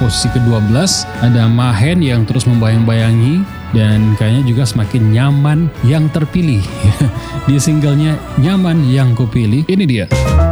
posisi ke-12 ada Mahen yang terus membayang-bayangi dan kayaknya juga semakin nyaman yang terpilih. Di singlenya Nyaman Yang Kupilih, ini dia.